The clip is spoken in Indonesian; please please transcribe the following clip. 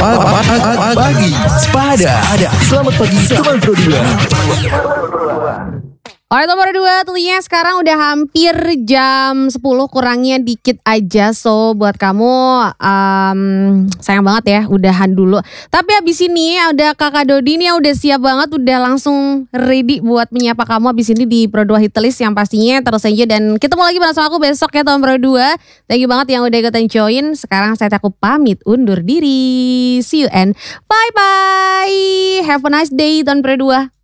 Pagi Sepada. Selamat pagi teman Pro 2. Alright, nomor 2 tentunya sekarang udah hampir jam 10 kurangnya dikit aja. So buat kamu sayang banget ya udahan dulu. Tapi abis ini ada kakak Dodi nih yang udah siap banget. Udah langsung ready buat menyapa kamu abis ini di Pro 2 Hitlist yang pastinya terus aja. Dan ketemu lagi bersama aku besok ya tahun Pro 2. Thank you banget yang udah ikutan join. Sekarang saya aku pamit undur diri. See you and bye-bye. Have a nice day tahun Pro 2.